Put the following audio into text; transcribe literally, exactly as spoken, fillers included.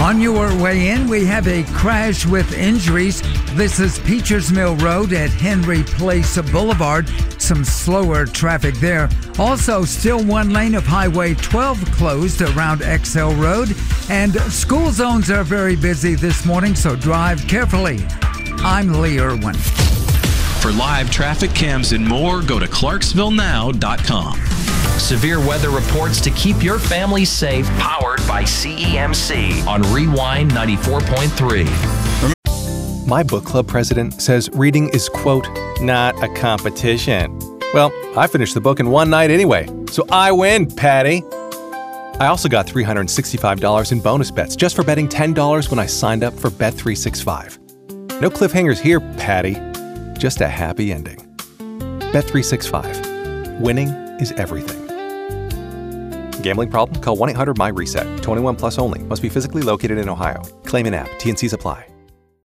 On your way in, we have a crash with injuries. This is Peachers Mill Road at Henry Place Boulevard. Some slower traffic there. Also, still one lane of Highway twelve closed around X L Road. And school zones are very busy this morning, so drive carefully. I'm Lee Irwin. For live traffic cams and more, go to clarksville now dot com. Severe weather reports to keep your family safe, powered by C E M C on Rewind ninety-four point three. My book club president says reading is, quote, not a competition. Well, I finished the book in one night anyway, so I win, Patty. I also got three hundred sixty-five dollars in bonus bets just for betting ten dollars when I signed up for Bet three sixty-five. No cliffhangers here, Patty. Just a happy ending. Bet three sixty-five. Winning is everything. Gambling problem? Call one eight hundred M Y RESET. twenty-one plus only. Must be physically located in Ohio. Claim in app. T and Cs apply.